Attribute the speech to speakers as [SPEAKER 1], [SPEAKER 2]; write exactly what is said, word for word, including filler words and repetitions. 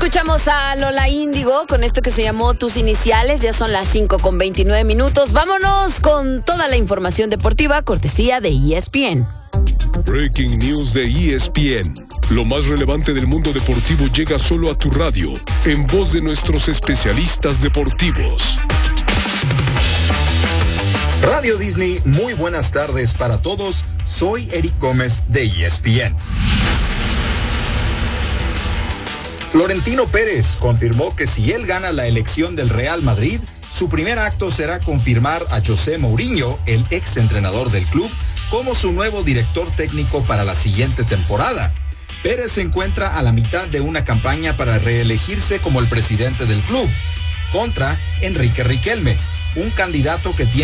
[SPEAKER 1] Escuchamos a Lola Índigo con esto que se llamó Tus Iniciales. Ya son las cinco con veintinueve minutos. Vámonos con toda la información deportiva, cortesía de E S P N.
[SPEAKER 2] Breaking News de E S P N. Lo más relevante del mundo deportivo llega solo a tu radio, en voz de nuestros especialistas deportivos.
[SPEAKER 3] Radio Disney, muy buenas tardes para todos. Soy Eric Gómez de E S P N. Florentino Pérez confirmó que si él gana la elección del Real Madrid, su primer acto será confirmar a José Mourinho, el ex entrenador del club, como su nuevo director técnico para la siguiente temporada. Pérez se encuentra a la mitad de una campaña para reelegirse como el presidente del club, contra Enrique Riquelme, un candidato que tiene